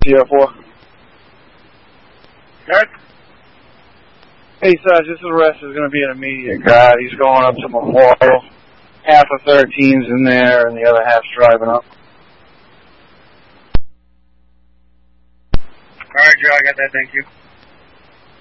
Sierra 4. Good. Hey, Sarge, this arrest is going to be an immediate guy. He's going up to Memorial. Half of 13's in there, and the other half's driving up. All right, Joe, I got that. Thank you.